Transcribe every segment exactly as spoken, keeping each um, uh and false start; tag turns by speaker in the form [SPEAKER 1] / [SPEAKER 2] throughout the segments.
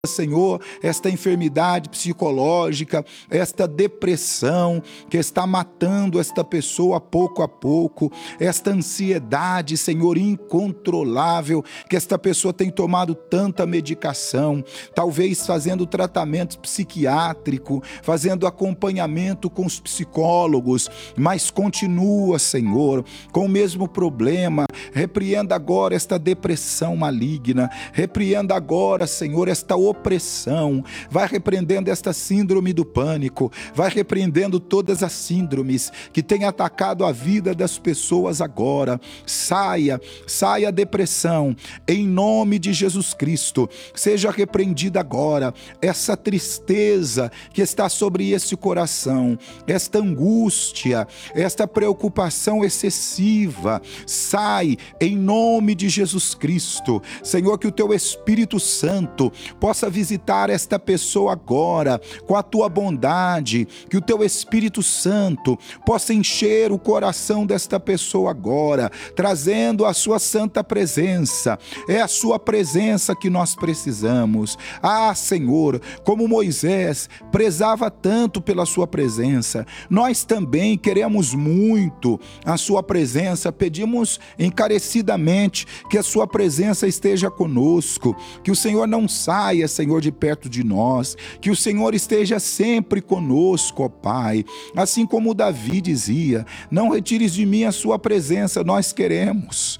[SPEAKER 1] Senhor, esta enfermidade psicológica, esta depressão que está matando esta pessoa pouco a pouco, esta ansiedade, Senhor, incontrolável, que esta pessoa tem tomado tanta medicação, talvez fazendo tratamento psiquiátrico, fazendo acompanhamento com os psicólogos, mas continua, Senhor, com o mesmo problema. Repreenda agora esta depressão maligna, repreenda agora, Senhor, esta opressão, vai repreendendo esta síndrome do pânico, vai repreendendo todas as síndromes que têm atacado a vida das pessoas agora. Saia, saia a depressão, em nome de Jesus Cristo, seja repreendida agora essa tristeza que está sobre esse coração, esta angústia, esta preocupação excessiva, sai em nome de Jesus Cristo. Senhor, que o teu Espírito Santo possa visitar esta pessoa agora com a tua bondade, que o teu Espírito Santo possa encher o coração desta pessoa agora, trazendo a sua santa presença. É a sua presença que nós precisamos. Ah, Senhor, como Moisés prezava tanto pela sua presença, nós também queremos muito a sua presença, pedimos encarecidamente que a sua presença esteja conosco, que o Senhor não saia, Senhor, de perto de nós, que o Senhor esteja sempre conosco, ó Pai, assim como Davi dizia: não retires de mim a sua presença, nós queremos.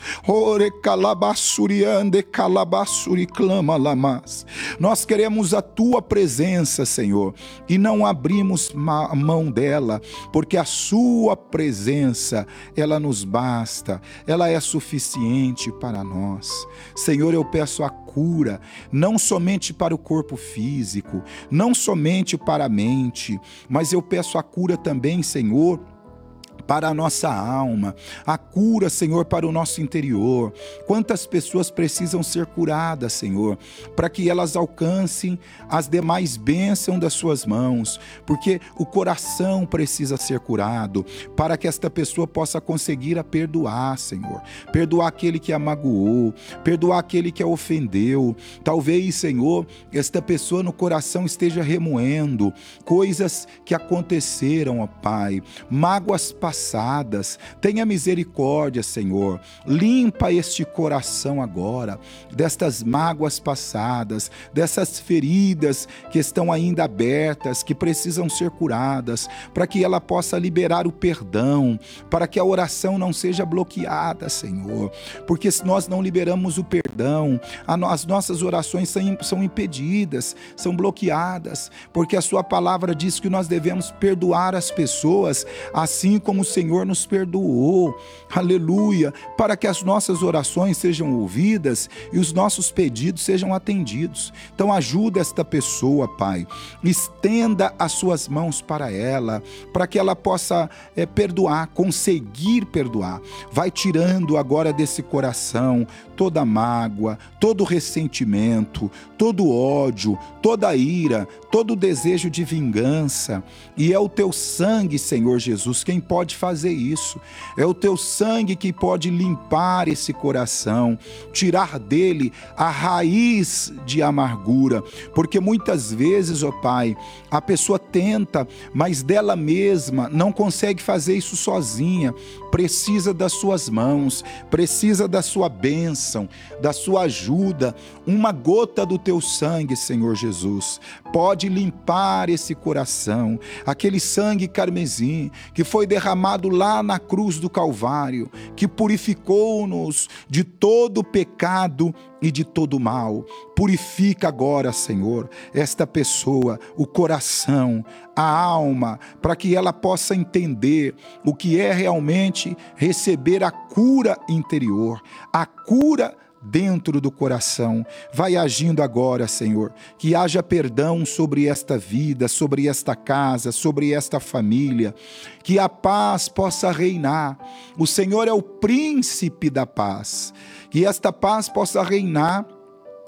[SPEAKER 1] Nós queremos a tua presença, Senhor, e não abrimos a mão dela, porque a sua presença, ela nos basta, ela é suficiente para nós. Senhor, eu peço a cura, não somente para o corpo físico, não somente para a mente, mas eu peço a cura também, Senhor, para a nossa alma, a cura, Senhor, para o nosso interior. Quantas pessoas precisam ser curadas, Senhor, para que elas alcancem as demais bênçãos das suas mãos, porque o coração precisa ser curado, para que esta pessoa possa conseguir a perdoar, Senhor, perdoar aquele que a magoou, perdoar aquele que a ofendeu. Talvez, Senhor, esta pessoa no coração esteja remoendo coisas que aconteceram, ó Pai, mágoas passadas. Tenha misericórdia, Senhor, limpa este coração agora, destas mágoas passadas, dessas feridas que estão ainda abertas, que precisam ser curadas, para que ela possa liberar o perdão, para que a oração não seja bloqueada, Senhor, porque se nós não liberamos o perdão, as nossas orações são impedidas, são bloqueadas, porque a sua palavra diz que nós devemos perdoar as pessoas, assim como o Senhor nos perdoou, aleluia, para que as nossas orações sejam ouvidas e os nossos pedidos sejam atendidos. Então ajuda esta pessoa, Pai, estenda as suas mãos para ela, para que ela possa é, perdoar, conseguir perdoar. Vai tirando agora desse coração toda mágoa, todo ressentimento, todo ódio, toda ira, todo desejo de vingança, e é o teu sangue, Senhor Jesus, quem pode fazer isso. É o teu sangue que pode limpar esse coração, tirar dele a raiz de amargura, porque muitas vezes, ó Pai, a pessoa tenta, mas dela mesma não consegue fazer isso sozinha, precisa das suas mãos, precisa da sua bênção, da sua ajuda. Uma gota do teu sangue, Senhor Jesus, pode limpar esse coração, aquele sangue carmesim que foi derramado lá na cruz do Calvário, que purificou-nos de todo pecado e de todo mal. Purifica agora, Senhor, esta pessoa, o coração, a alma, para que ela possa entender o que é realmente receber a cura interior, a cura dentro do coração. Vai agindo agora, Senhor, que haja perdão sobre esta vida, sobre esta casa, sobre esta família, que a paz possa reinar. O Senhor é o príncipe da paz, que esta paz possa reinar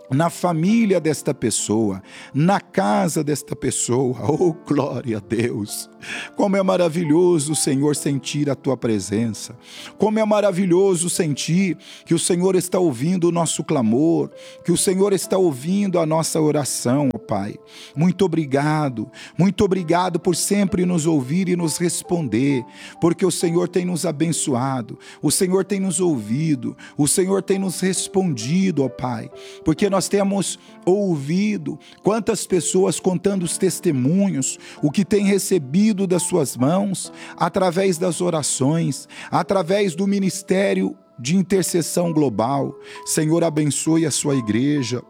[SPEAKER 1] na família desta pessoa, na casa desta pessoa. Oh, glória a Deus! Como é maravilhoso, Senhor, sentir a Tua presença. Como é maravilhoso sentir que o Senhor está ouvindo o nosso clamor, que o Senhor está ouvindo a nossa oração, oh, Pai. Muito obrigado, muito obrigado por sempre nos ouvir e nos responder, porque o Senhor tem nos abençoado, o Senhor tem nos ouvido, o Senhor tem nos respondido, ó Pai, porque nós temos ouvido quantas pessoas contando os testemunhos, o que tem recebido das suas mãos, através das orações, através do ministério de intercessão global. Senhor, abençoe a sua igreja.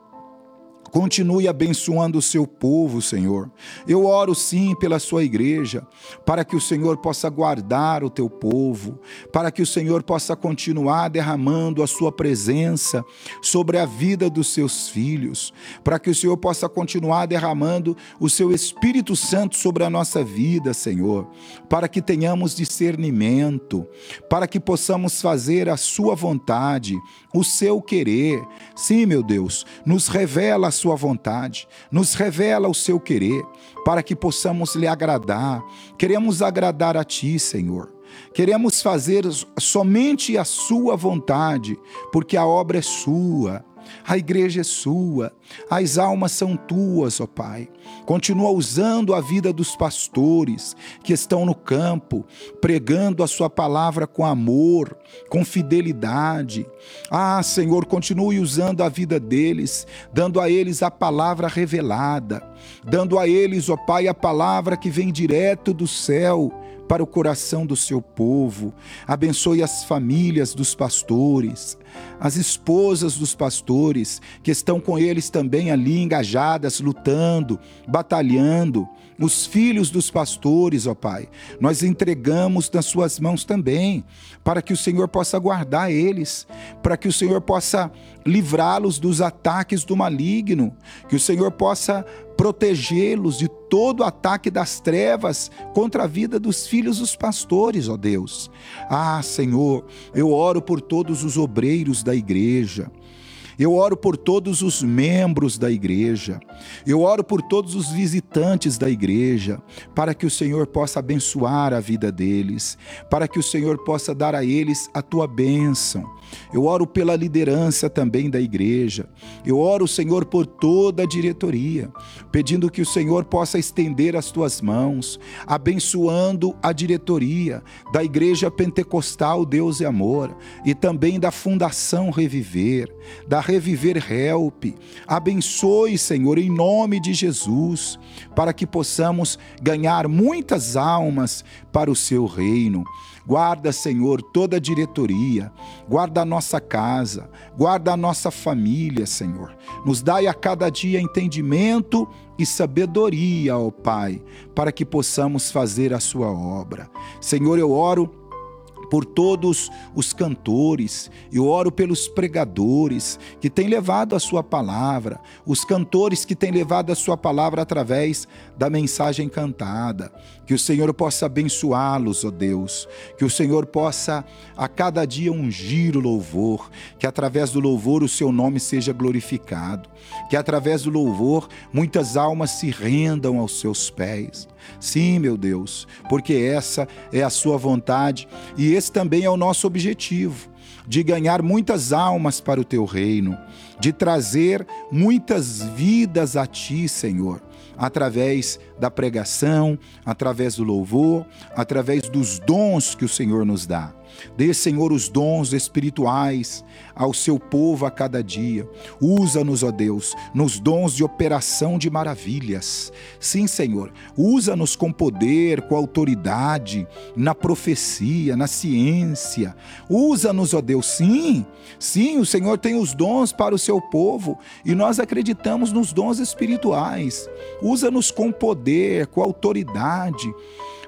[SPEAKER 1] Continue abençoando o seu povo, Senhor. Eu oro sim pela sua igreja, para que o Senhor possa guardar o teu povo, para que o Senhor possa continuar derramando a sua presença sobre a vida dos seus filhos, para que o Senhor possa continuar derramando o seu Espírito Santo sobre a nossa vida, Senhor, para que tenhamos discernimento, para que possamos fazer a sua vontade, o seu querer. Sim, meu Deus, nos revela a sua vontade, nos revela o seu querer, para que possamos lhe agradar. Queremos agradar a ti, Senhor. Queremos fazer somente a sua vontade, porque a obra é sua. A igreja é sua, as almas são tuas, ó Pai. Continua usando a vida dos pastores que estão no campo, pregando a sua palavra com amor, com fidelidade. Ah, Senhor, continue usando a vida deles, dando a eles a palavra revelada, dando a eles, ó Pai, a palavra que vem direto do céu para o coração do seu povo. Abençoe as famílias dos pastores, as esposas dos pastores, que estão com eles também ali engajadas, lutando, batalhando. Os filhos dos pastores, ó Pai, nós entregamos nas suas mãos também, para que o Senhor possa guardar eles, para que o Senhor possa livrá-los dos ataques do maligno, que o Senhor possa protegê-los de todo ataque das trevas contra a vida dos filhos dos pastores, ó Deus. Ah, Senhor, eu oro por todos os obreiros da igreja. Eu oro por todos os membros da igreja, eu oro por todos os visitantes da igreja, para que o Senhor possa abençoar a vida deles, para que o Senhor possa dar a eles a tua bênção. Eu oro pela liderança também da igreja, eu oro, Senhor, por toda a diretoria, pedindo que o Senhor possa estender as tuas mãos, abençoando a diretoria da Igreja Pentecostal Deus e Amor, e também da Fundação Reviver, da Reviver Help. Abençoe, Senhor, em nome de Jesus, para que possamos ganhar muitas almas para o seu reino. Guarda, Senhor, toda a diretoria, guarda a nossa casa, guarda a nossa família, Senhor. Nos dai a cada dia entendimento e sabedoria, ó Pai, para que possamos fazer a sua obra. Senhor, eu oro por todos os cantores, eu oro pelos pregadores que têm levado a sua palavra, os cantores que têm levado a sua palavra através da mensagem cantada, que o Senhor possa abençoá-los, ó Deus, que o Senhor possa a cada dia ungir o louvor, que através do louvor o seu nome seja glorificado, que através do louvor muitas almas se rendam aos seus pés. Sim, meu Deus, porque essa é a sua vontade e esse também é o nosso objetivo, de ganhar muitas almas para o teu reino, de trazer muitas vidas a ti, Senhor, através da pregação, através do louvor, através dos dons que o Senhor nos dá. Dê, Senhor, os dons espirituais ao seu povo a cada dia. Usa-nos, ó Deus, nos dons de operação de maravilhas. Sim, Senhor, usa-nos com poder, com autoridade, na profecia, na ciência. Usa-nos, ó Deus, sim, sim, o Senhor tem os dons para o seu povo e nós acreditamos nos dons espirituais. Usa-nos com poder, com autoridade,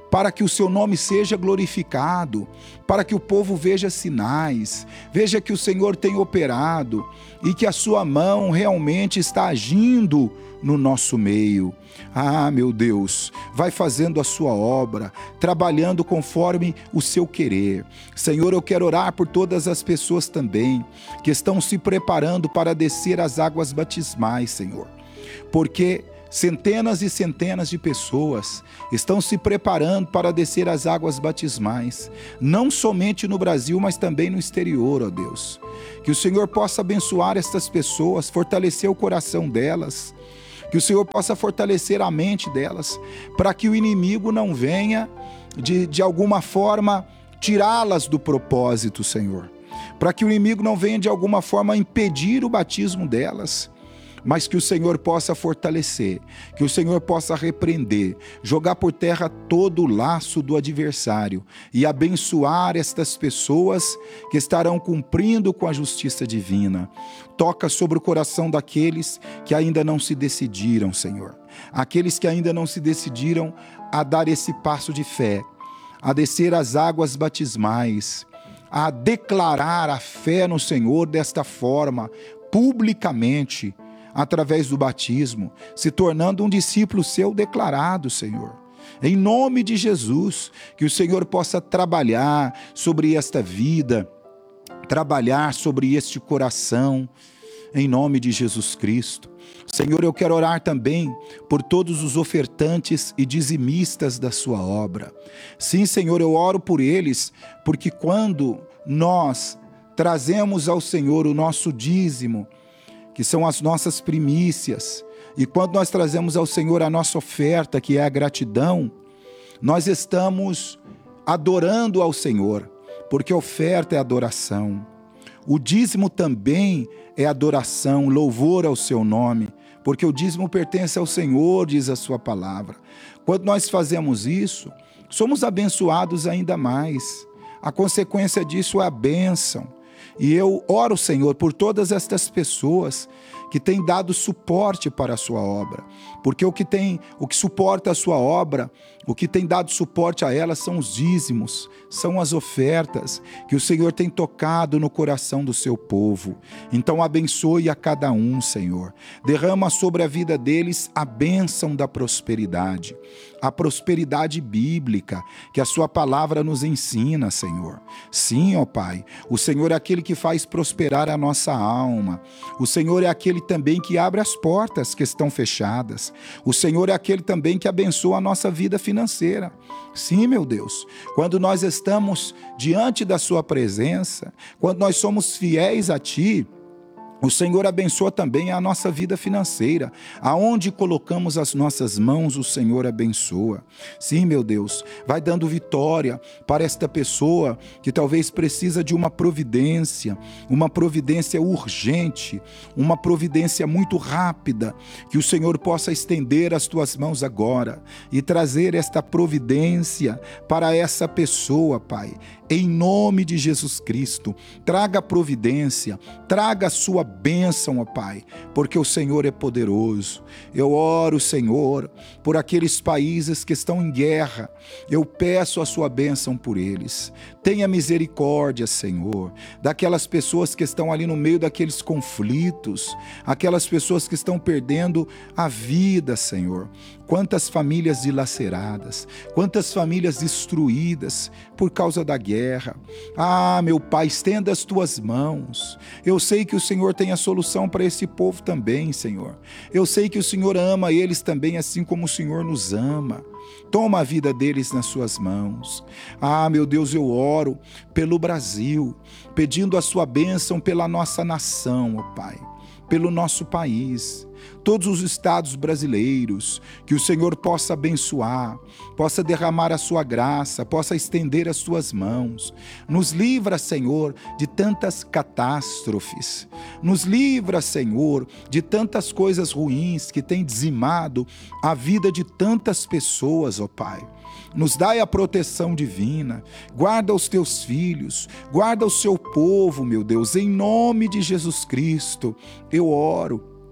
[SPEAKER 1] para que o seu nome seja glorificado, para que o povo veja sinais, veja que o Senhor tem operado e que a sua mão realmente está agindo no nosso meio. Ah, meu Deus, vai fazendo a sua obra, trabalhando conforme o seu querer. Senhor, eu quero orar por todas as pessoas também que estão se preparando para descer as águas batismais, Senhor, porque centenas e centenas de pessoas estão se preparando para descer as águas batismais, não somente no Brasil, mas também no exterior, ó Deus. Que o Senhor possa abençoar estas pessoas, fortalecer o coração delas, que o Senhor possa fortalecer a mente delas, para que o inimigo não venha, de, de alguma forma, tirá-las do propósito, Senhor. Para que o inimigo não venha, de alguma forma, impedir o batismo delas, mas que o Senhor possa fortalecer, que o Senhor possa repreender, jogar por terra todo o laço do adversário e abençoar estas pessoas que estarão cumprindo com a justiça divina. Toca sobre o coração daqueles que ainda não se decidiram, Senhor. Aqueles que ainda não se decidiram a dar esse passo de fé, a descer as águas batismais, a declarar a fé no Senhor desta forma, publicamente, através do batismo, se tornando um discípulo seu declarado, Senhor. Em nome de Jesus, que o Senhor possa trabalhar sobre esta vida, trabalhar sobre este coração, em nome de Jesus Cristo. Senhor, eu quero orar também por todos os ofertantes e dizimistas da sua obra. Sim, Senhor, eu oro por eles, porque quando nós trazemos ao Senhor o nosso dízimo, que são as nossas primícias, e quando nós trazemos ao Senhor a nossa oferta, que é a gratidão, nós estamos adorando ao Senhor, porque oferta é adoração. O dízimo também é adoração, louvor ao seu nome, porque o dízimo pertence ao Senhor, diz a sua palavra. Quando nós fazemos isso, somos abençoados ainda mais. A consequência disso é a bênção. E eu oro, Senhor, por todas estas pessoas que têm dado suporte para a sua obra, porque o que tem, o que suporta a sua obra, o que tem dado suporte a ela são os dízimos, são as ofertas que o Senhor tem tocado no coração do seu povo. Então abençoe a cada um, Senhor. Derrama sobre a vida deles a bênção da prosperidade, a prosperidade bíblica que a sua palavra nos ensina, Senhor. Sim, ó Pai, o Senhor é aquele que faz prosperar a nossa alma. O Senhor é aquele também que abre as portas que estão fechadas. O Senhor é aquele também que abençoa a nossa vida financeira. Sim, meu Deus, quando nós estamos diante da sua presença, quando nós somos fiéis a Ti, o Senhor abençoa também a nossa vida financeira. Aonde colocamos as nossas mãos, o Senhor abençoa. Sim, meu Deus, vai dando vitória para esta pessoa que talvez precisa de uma providência, uma providência urgente, uma providência muito rápida, que o Senhor possa estender as tuas mãos agora e trazer esta providência para essa pessoa, Pai. Em nome de Jesus Cristo, traga providência, traga a sua bênção, ó Pai, porque o Senhor é poderoso. Eu oro, Senhor, por aqueles países que estão em guerra. Eu peço a sua bênção por eles. Tenha misericórdia, Senhor, daquelas pessoas que estão ali no meio daqueles conflitos, aquelas pessoas que estão perdendo a vida, Senhor. Quantas famílias dilaceradas, quantas famílias destruídas por causa da guerra. Ah, meu Pai, estenda as tuas mãos. Eu sei que o Senhor tem a solução para esse povo também, Senhor. Eu sei que o Senhor ama eles também, assim como o Senhor nos ama. Toma a vida deles nas suas mãos. Ah, meu Deus, eu oro pelo Brasil, pedindo a sua bênção pela nossa nação, ó Pai, pelo nosso país, todos os estados brasileiros, que o Senhor possa abençoar, possa derramar a sua graça, possa estender as suas mãos. Nos livra, Senhor, de tantas catástrofes. Nos livra, Senhor, de tantas coisas ruins que têm dizimado a vida de tantas pessoas, ó Pai. Nos dai a proteção divina, guarda os teus filhos, guarda o seu povo, meu Deus, em nome de Jesus Cristo, eu oro.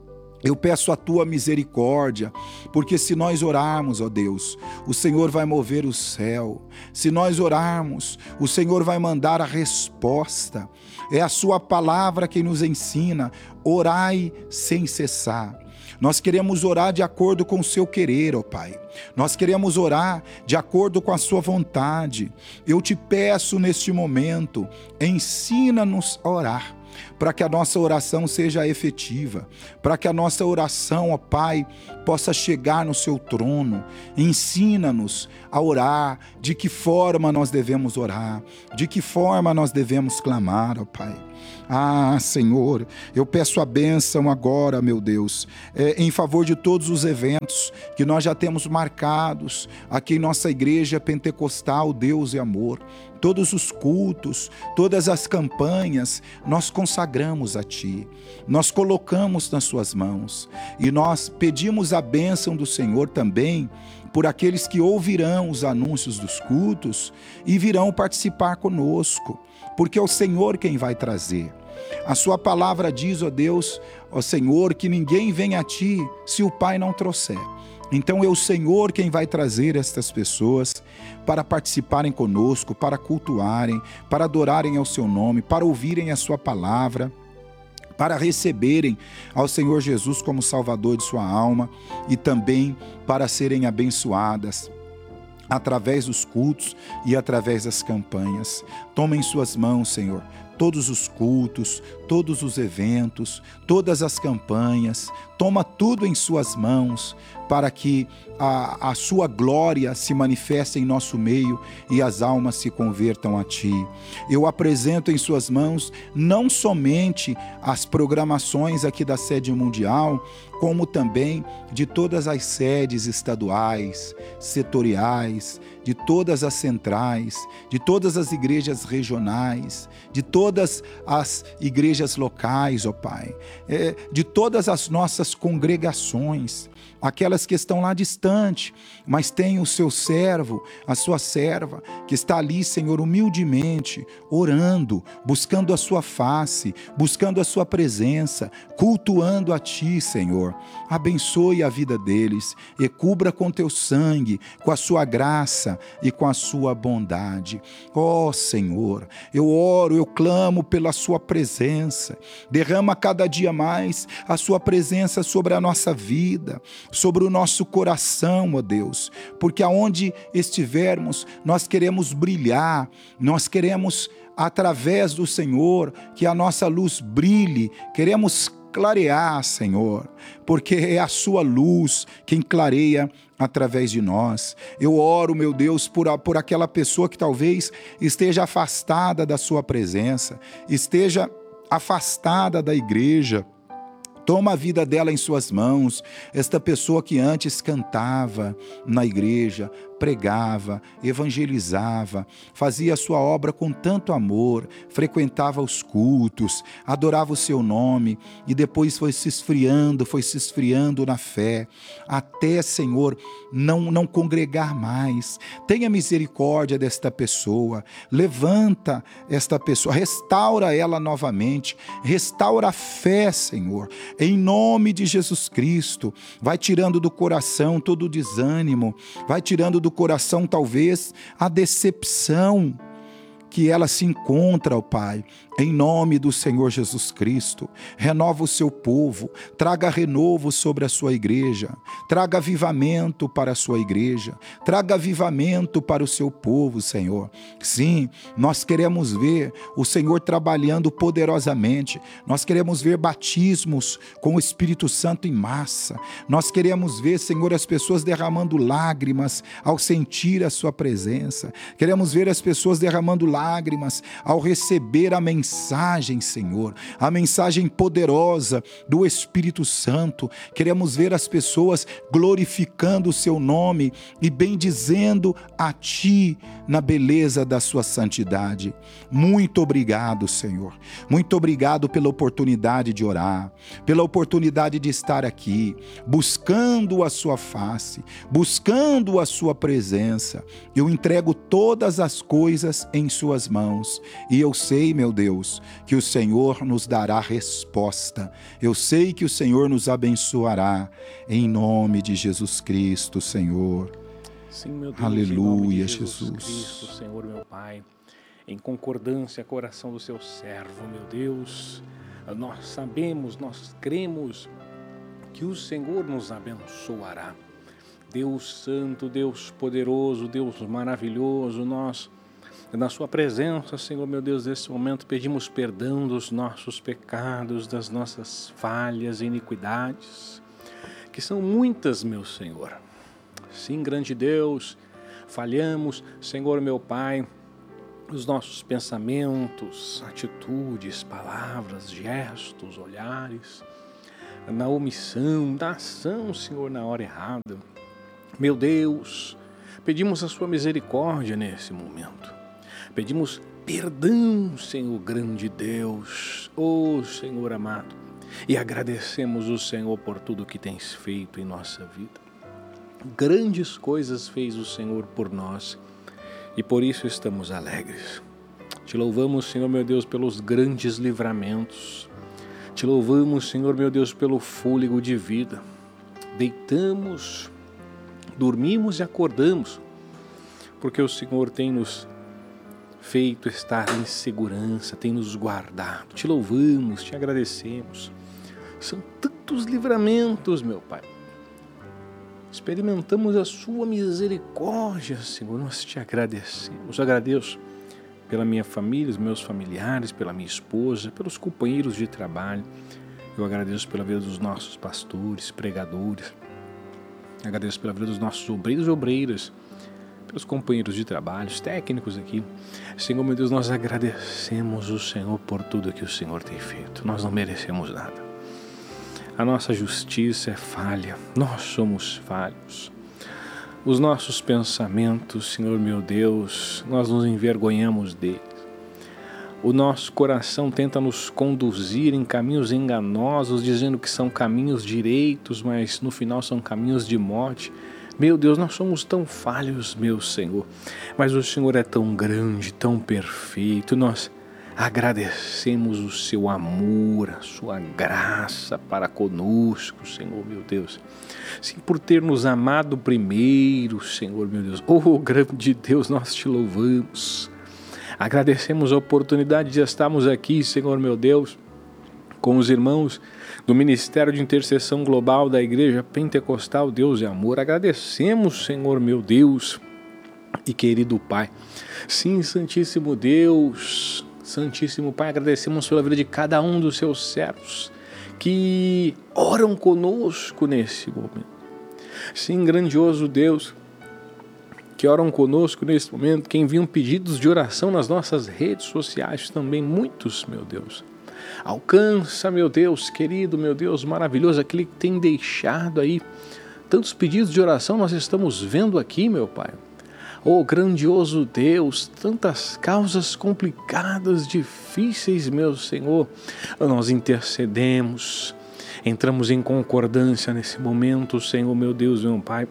[SPEAKER 1] Eu peço a tua misericórdia, porque se nós orarmos, ó Deus, o Senhor vai mover o céu. Se nós orarmos, o Senhor vai mandar a resposta. É a sua palavra que nos ensina: orai sem cessar. Nós queremos orar de acordo com o seu querer, ó Pai. Nós queremos orar de acordo com a sua vontade. Eu te peço neste momento, ensina-nos a orar, para que a nossa oração seja efetiva, para que a nossa oração, ó Pai, possa chegar no seu trono. Ensina-nos a orar, de que forma nós devemos orar, de que forma nós devemos clamar, ó Pai. Ah, Senhor, eu peço a bênção agora, meu Deus, é, em favor de todos os eventos que nós já temos marcados aqui em nossa igreja pentecostal, Deus e Amor. Todos os cultos, todas as campanhas, nós consagramos a Ti, nós colocamos nas Suas mãos e nós pedimos a bênção do Senhor também por aqueles que ouvirão os anúncios dos cultos e virão participar conosco, porque é o Senhor quem vai trazer. A Sua palavra diz, ó Deus, ó Senhor, que ninguém vem a Ti se o Pai não trouxer. Então é o Senhor quem vai trazer estas pessoas para participarem conosco, para cultuarem, para adorarem ao Seu nome, para ouvirem a Sua palavra, para receberem ao Senhor Jesus como Salvador de sua alma e também para serem abençoadas através dos cultos e através das campanhas. Toma em Suas mãos, Senhor, todos os cultos, todos os eventos, todas as campanhas. Toma tudo em Suas mãos para que a, a Sua glória se manifeste em nosso meio e as almas se convertam a Ti. Eu apresento em Suas mãos não somente as programações aqui da sede mundial, como também de todas as sedes estaduais, setoriais, de todas as centrais, de todas as igrejas regionais, de todas as igrejas locais, ó Pai, é, de todas as nossas congregações, aquelas que estão lá distante, mas tem o seu servo, a sua serva, que está ali, Senhor, humildemente, orando, buscando a Sua face, buscando a Sua presença, cultuando a Ti, Senhor. Abençoe a vida deles e cubra com Teu sangue, com a Sua graça e com a Sua bondade. Ó Senhor, eu oro, eu clamo pela Sua presença. Derrama cada dia mais a Sua presença sobre a nossa vida, sobre o nosso coração, ó Deus, porque aonde estivermos, nós queremos brilhar, nós queremos, através do Senhor, que a nossa luz brilhe, queremos clarear, Senhor, porque é a Sua luz quem clareia através de nós. Eu oro, meu Deus, por, a, por aquela pessoa que talvez esteja afastada da Sua presença, esteja afastada da igreja. Toma a vida dela em Suas mãos, esta pessoa que antes cantava na igreja, pregava, evangelizava, fazia a sua obra com tanto amor, frequentava os cultos, adorava o Seu nome e depois foi se esfriando, foi se esfriando na fé, até, Senhor, não, não congregar mais. Tenha misericórdia desta pessoa, levanta esta pessoa, restaura ela novamente, restaura a fé, Senhor, em nome de Jesus Cristo. Vai tirando do coração todo o desânimo, vai tirando do coração talvez a decepção que ela se encontra, ó Pai, em nome do Senhor Jesus Cristo. Renova o Seu povo, traga renovo sobre a Sua igreja, traga avivamento para a Sua igreja, traga avivamento para o Seu povo, Senhor. Sim, nós queremos ver o Senhor trabalhando poderosamente, nós queremos ver batismos com o Espírito Santo em massa, nós queremos ver, Senhor, as pessoas derramando lágrimas ao sentir a Sua presença, queremos ver as pessoas derramando lágrimas ao receber a mensagem mensagem, Senhor, a mensagem poderosa do Espírito Santo. Queremos ver as pessoas glorificando o Seu nome e bendizendo a Ti na beleza da Sua santidade. Muito obrigado, Senhor. Muito obrigado pela oportunidade de orar, pela oportunidade de estar aqui, buscando a Sua face, buscando a Sua presença. Eu entrego todas as coisas em Suas mãos e eu sei, meu Deus, Deus, que o Senhor nos dará resposta. Eu sei que o Senhor nos abençoará, em nome de Jesus Cristo, Senhor.
[SPEAKER 2] Sim, meu Deus,
[SPEAKER 1] Aleluia,
[SPEAKER 2] em nome de Jesus,
[SPEAKER 1] Jesus.
[SPEAKER 2] Cristo, Senhor, meu Pai, em concordância com o coração do seu servo, meu Deus, nós sabemos, nós cremos que o Senhor nos abençoará. Deus Santo, Deus Poderoso, Deus Maravilhoso, nós, na sua presença, Senhor, meu Deus, nesse momento pedimos perdão dos nossos pecados, das nossas falhas e iniquidades, que são muitas, meu Senhor. Sim, grande Deus, falhamos, Senhor, meu Pai, os nossos pensamentos, atitudes, palavras, gestos, olhares, na omissão, na ação, Senhor, na hora errada. Meu Deus, pedimos a sua misericórdia nesse momento. Pedimos perdão, Senhor, grande Deus, ó Senhor amado, e agradecemos o Senhor por tudo que tens feito em nossa vida. Grandes coisas fez o Senhor por nós e por isso estamos alegres. Te louvamos, Senhor, meu Deus, pelos grandes livramentos. Te louvamos, Senhor, meu Deus, pelo fôlego de vida. Deitamos, dormimos e acordamos, porque o Senhor tem nos feito estar em segurança, tem nos guardado. Te louvamos, te agradecemos. São tantos livramentos, meu Pai. Experimentamos a sua misericórdia, Senhor, nós te agradecemos. Eu agradeço pela minha família, os meus familiares, pela minha esposa, pelos companheiros de trabalho. Eu agradeço pela vida dos nossos pastores, pregadores. Eu agradeço pela vida dos nossos obreiros e obreiras, pelos companheiros de trabalho, os técnicos aqui. Senhor, meu Deus, nós agradecemos o Senhor por tudo que o Senhor tem feito. Nós não merecemos nada. A nossa justiça é falha, nós somos falhos. Os nossos pensamentos, Senhor meu Deus, nós nos envergonhamos deles. O nosso coração tenta nos conduzir em caminhos enganosos, dizendo que são caminhos direitos, mas no final são caminhos de morte. Meu Deus, nós somos tão falhos, meu Senhor, mas o Senhor é tão grande, tão perfeito. Nós agradecemos o seu amor, a sua graça para conosco, Senhor meu Deus. Sim, por ter nos amado primeiro, Senhor meu Deus. Oh, grande Deus, nós te louvamos. Agradecemos a oportunidade de estarmos aqui, Senhor meu Deus, com os irmãos do Ministério de Intercessão Global da Igreja Pentecostal Deus e Amor. Agradecemos, Senhor meu Deus e querido Pai. Sim, Santíssimo Deus, Santíssimo Pai, agradecemos pela vida de cada um dos seus servos que oram conosco nesse momento. Sim, grandioso Deus, que oram conosco nesse momento, que enviam pedidos de oração nas nossas redes sociais também, muitos, meu Deus. Alcança, meu Deus, querido, meu Deus, maravilhoso, aquele que tem deixado aí tantos pedidos de oração, nós estamos vendo aqui, meu Pai. Oh, grandioso Deus, tantas causas complicadas, difíceis, meu Senhor, nós intercedemos, entramos em concordância nesse momento, Senhor, meu Deus, meu Pai,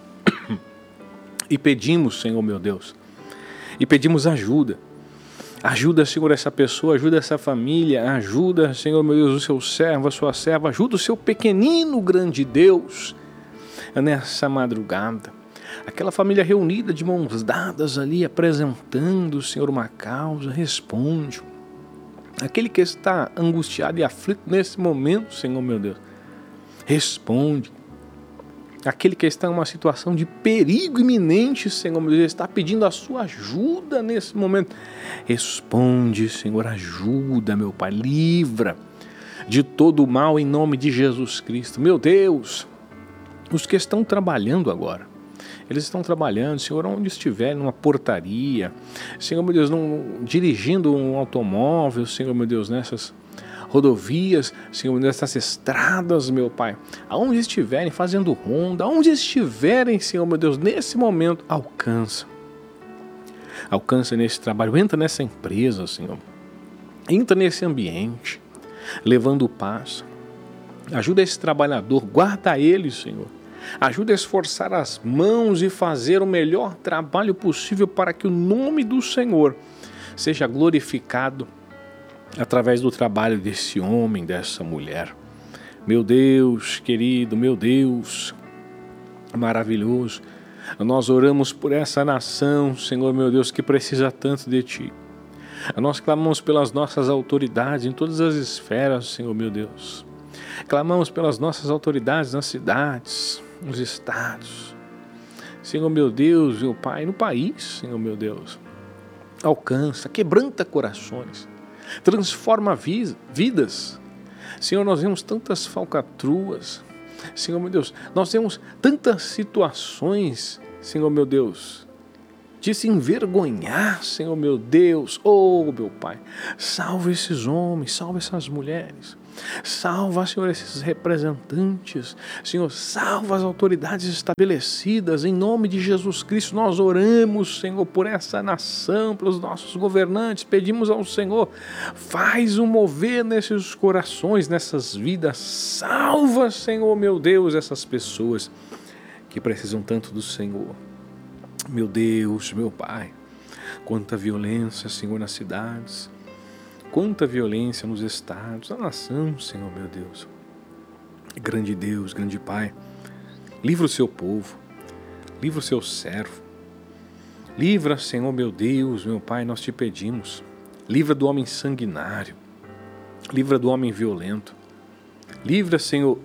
[SPEAKER 2] e pedimos, Senhor, meu Deus, e pedimos ajuda. Ajuda, Senhor, essa pessoa, ajuda essa família, ajuda, Senhor, meu Deus, o seu servo, a sua serva, ajuda o seu pequenino grande Deus nessa madrugada. Aquela família reunida de mãos dadas ali, apresentando, Senhor, uma causa, responde. Aquele que está angustiado e aflito nesse momento, Senhor, meu Deus, responde. Aquele que está em uma situação de perigo iminente, Senhor, meu Deus, está pedindo a sua ajuda nesse momento. Responde, Senhor, ajuda, meu Pai, livra de todo o mal em nome de Jesus Cristo. Meu Deus, os que estão trabalhando agora, eles estão trabalhando, Senhor, onde estiverem, numa portaria, Senhor, meu Deus, num, dirigindo um automóvel, Senhor, meu Deus, nessas rodovias, Senhor, nessas estradas, meu Pai, aonde estiverem, fazendo ronda, aonde estiverem, Senhor, meu Deus, nesse momento, alcança. Alcança nesse trabalho, entra nessa empresa, Senhor, entra nesse ambiente, levando paz. Ajuda esse trabalhador, guarda ele, Senhor. Ajuda a esforçar as mãos e fazer o melhor trabalho possível para que o nome do Senhor seja glorificado através do trabalho desse homem, dessa mulher. Meu Deus querido, meu Deus maravilhoso, nós oramos por essa nação, Senhor meu Deus, que precisa tanto de Ti. Nós clamamos pelas nossas autoridades em todas as esferas, Senhor meu Deus. Clamamos pelas nossas autoridades nas cidades, nos estados. Senhor meu Deus, meu Pai, no país, Senhor meu Deus. Alcança, quebranta corações, transforma vidas. Senhor, nós vemos tantas falcatruas. Senhor meu Deus, nós temos tantas situações, Senhor meu Deus, de se envergonhar, Senhor meu Deus. Oh, meu Pai, salva esses homens, salva essas mulheres. Salva, Senhor, esses representantes. Senhor, salva as autoridades estabelecidas. Em nome de Jesus Cristo, nós oramos, Senhor, por essa nação, pelos nossos governantes. Pedimos ao Senhor, faz um mover nesses corações, nessas vidas. Salva, Senhor, meu Deus, essas pessoas que precisam tanto do Senhor. Meu Deus, meu Pai, quanta violência, Senhor, nas cidades. Quanta violência nos estados, na nação, Senhor meu Deus. Grande Deus, grande Pai, livra o seu povo, livra o seu servo. Livra, Senhor meu Deus, meu Pai, nós te pedimos. Livra do homem sanguinário, livra do homem violento. Livra, Senhor,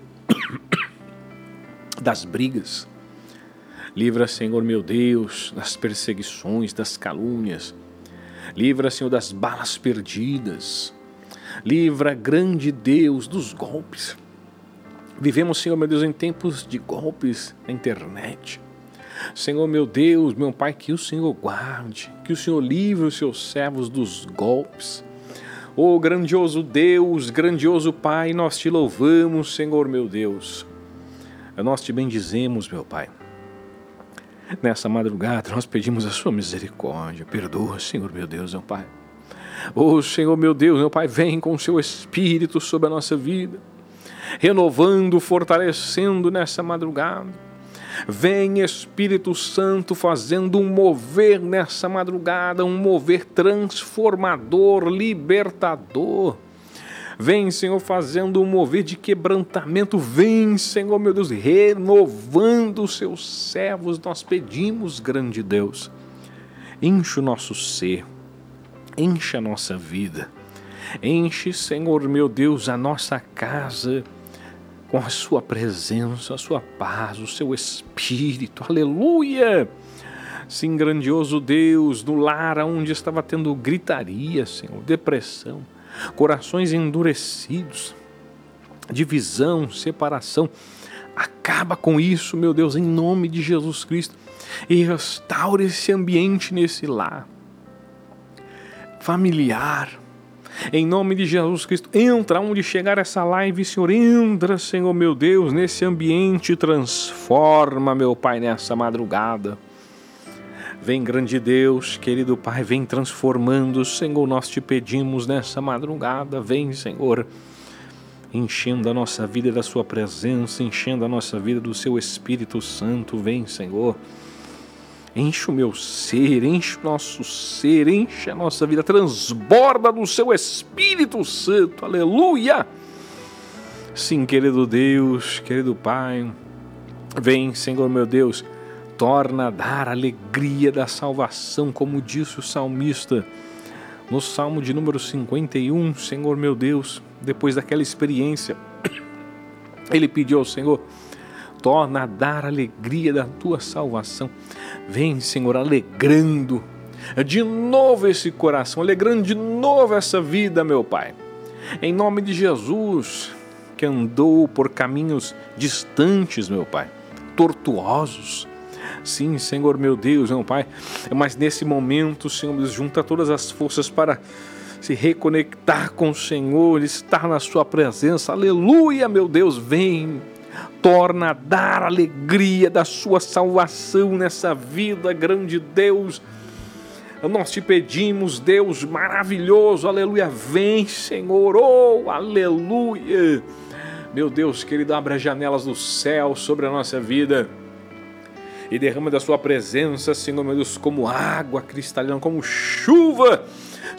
[SPEAKER 2] das brigas. Livra, Senhor meu Deus, das perseguições, das calúnias. Livra, Senhor, das balas perdidas. Livra, grande Deus, dos golpes. Vivemos, Senhor, meu Deus, em tempos de golpes na internet. Senhor, meu Deus, meu Pai, que o Senhor guarde, que o Senhor livre os seus servos dos golpes. Oh, grandioso Deus, grandioso Pai, nós te louvamos, Senhor, meu Deus. Nós te bendizemos, meu Pai. Nessa madrugada nós pedimos a sua misericórdia. Perdoa, Senhor meu Deus, meu Pai. Oh, Senhor meu Deus, meu Pai, vem com o seu Espírito sobre a nossa vida, renovando, fortalecendo nessa madrugada. Vem, Espírito Santo, fazendo um mover nessa madrugada, um mover transformador, libertador. Vem, Senhor, fazendo um mover de quebrantamento. Vem, Senhor, meu Deus, renovando os seus servos. Nós pedimos, grande Deus, enche o nosso ser, enche a nossa vida. Enche, Senhor, meu Deus, a nossa casa com a sua presença, a sua paz, o seu Espírito. Aleluia! Sim, grandioso Deus, no lar onde estava tendo gritaria, Senhor, depressão, corações endurecidos, divisão, separação. Acaba com isso, meu Deus, em nome de Jesus Cristo, e restaure esse ambiente nesse lar familiar. Em nome de Jesus Cristo, entra onde chegar essa live, Senhor, entra, Senhor meu Deus, nesse ambiente, transforma, meu Pai, nessa madrugada. Vem, grande Deus, querido Pai, vem transformando, Senhor, nós te pedimos nessa madrugada. Vem, Senhor, enchendo a nossa vida da sua presença, enchendo a nossa vida do seu Espírito Santo. Vem, Senhor, enche o meu ser, enche o nosso ser, enche a nossa vida, transborda do seu Espírito Santo. Aleluia! Sim, querido Deus, querido Pai, vem, Senhor meu Deus, torna a dar a alegria da salvação, como disse o salmista no Salmo de número cinquenta e um, Senhor meu Deus, depois daquela experiência, ele pediu ao Senhor, torna a dar a alegria da tua salvação. Vem, Senhor, alegrando de novo esse coração, alegrando de novo essa vida, meu Pai. Em nome de Jesus, que andou por caminhos distantes, meu Pai, tortuosos. Sim, Senhor, meu Deus, meu Pai, mas nesse momento, Senhor, junta todas as forças para se reconectar com o Senhor, estar na sua presença. Aleluia, meu Deus, vem, torna a dar a alegria da sua salvação nessa vida, grande Deus. Nós te pedimos, Deus maravilhoso, aleluia, vem, Senhor, oh, aleluia. Meu Deus querido, abre as janelas do céu sobre a nossa vida e derrama da sua presença, Senhor meu Deus, como água cristalina, como chuva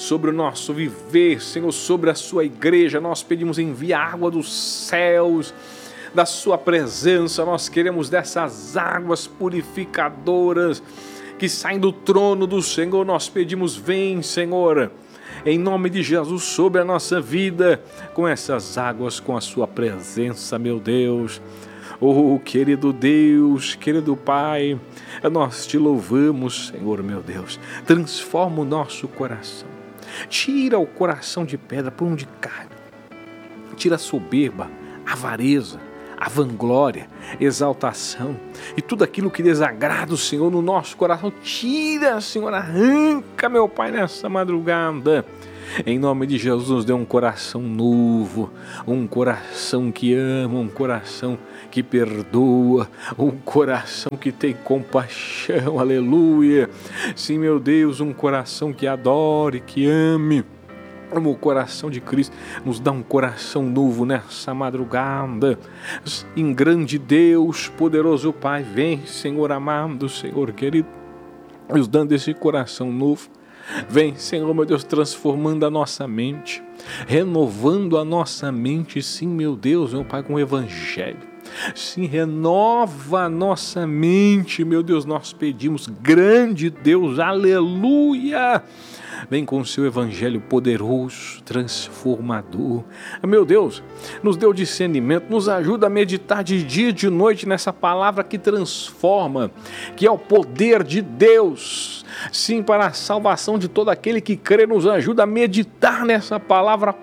[SPEAKER 2] sobre o nosso viver, Senhor, sobre a sua igreja. Nós pedimos envia água dos céus, da sua presença. Nós queremos dessas águas purificadoras que saem do trono do Senhor. Nós pedimos, vem, Senhor, em nome de Jesus, sobre a nossa vida, com essas águas, com a sua presença, meu Deus. Oh, querido Deus, querido Pai, nós te louvamos, Senhor, meu Deus. Transforma o nosso coração. Tira o coração de pedra por um de carne. Tira a soberba, a avareza, a vanglória, exaltação e tudo aquilo que desagrada o Senhor no nosso coração. Tira, Senhor, arranca, meu Pai, nessa madrugada. Em nome de Jesus, nos dê um coração novo, um coração que ama, um coração que perdoa, um coração que tem compaixão, aleluia. Sim, meu Deus, um coração que adore, que ame. O coração de Cristo, nos dá um coração novo nessa madrugada. Em grande Deus, poderoso Pai, vem, Senhor amado, Senhor querido, nos dando esse coração novo. Vem, Senhor, meu Deus, transformando a nossa mente, renovando a nossa mente, sim, meu Deus, meu Pai, com o Evangelho. Sim, renova a nossa mente, meu Deus, nós pedimos, grande Deus, aleluia. Vem com o seu evangelho poderoso, transformador. Meu Deus, nos dê o discernimento, nos ajuda a meditar de dia e de noite nessa palavra que transforma, que é o poder de Deus. Sim, para a salvação de todo aquele que crê, nos ajuda a meditar nessa palavra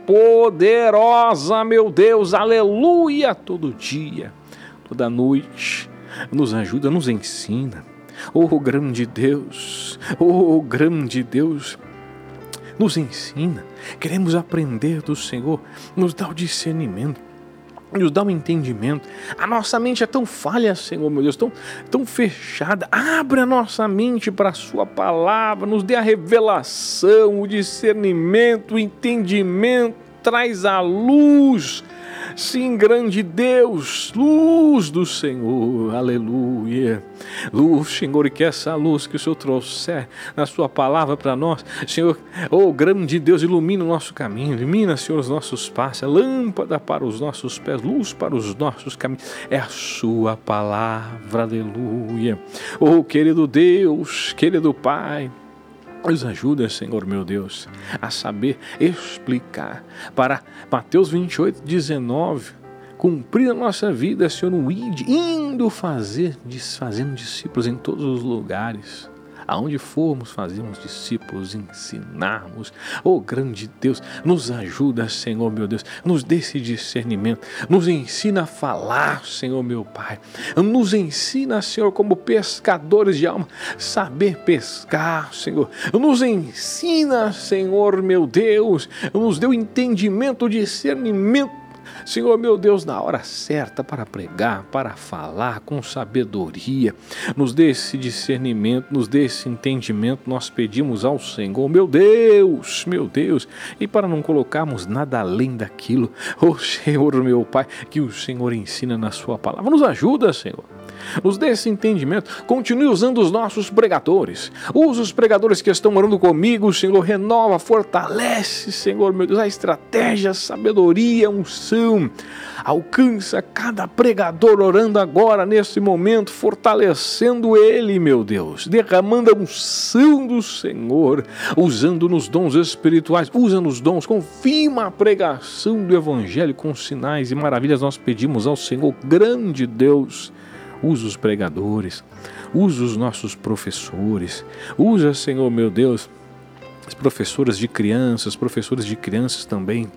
[SPEAKER 2] poderosa, meu Deus, aleluia, todo dia, toda noite. Nos ajuda, nos ensina. Oh, grande Deus, oh, grande Deus, nos ensina, queremos aprender do Senhor, nos dá o discernimento, nos dá o entendimento. A nossa mente é tão falha, Senhor, meu Deus, tão, tão fechada. Abre a nossa mente para a sua palavra, nos dê a revelação, o discernimento, o entendimento, traz a luz. Sim, grande Deus, luz do Senhor, aleluia. Luz, Senhor, e que essa luz que o Senhor trouxer na sua palavra para nós, Senhor, oh, grande Deus, ilumina o nosso caminho, ilumina, Senhor, os nossos passos, lâmpada para os nossos pés, luz para os nossos caminhos, é a sua palavra, aleluia. Oh, querido Deus, querido Pai, nos ajuda, Senhor, meu Deus, a saber explicar para Mateus vinte e oito, dezenove, cumprir a nossa vida, Senhor, no ide, indo fazer, fazendo discípulos em todos os lugares. Aonde formos, fazemos discípulos, ensinarmos. Oh, grande Deus, nos ajuda, Senhor, meu Deus, nos dê esse discernimento, nos ensina a falar, Senhor, meu Pai, nos ensina, Senhor, como pescadores de alma, saber pescar, Senhor, nos ensina, Senhor, meu Deus, nos dê o entendimento, o discernimento, Senhor, meu Deus, na hora certa para pregar, para falar com sabedoria, nos dê esse discernimento, nos dê esse entendimento, nós pedimos ao Senhor, meu Deus, meu Deus, e para não colocarmos nada além daquilo, oh Senhor, meu Pai, que o Senhor ensina na sua palavra, nos ajuda, Senhor. Nos dê esse entendimento, continue usando os nossos pregadores, usa os pregadores que estão orando comigo, Senhor, renova, fortalece, Senhor, meu Deus, a estratégia, a sabedoria, a unção, alcança cada pregador orando agora, nesse momento, fortalecendo ele, meu Deus, derramando a unção do Senhor, usando nos dons espirituais, usa nos dons, confirma a pregação do Evangelho com sinais e maravilhas, nós pedimos ao Senhor, grande Deus, usa os pregadores, usa os nossos professores, usa, Senhor, meu Deus, as professoras de crianças, professores de crianças também,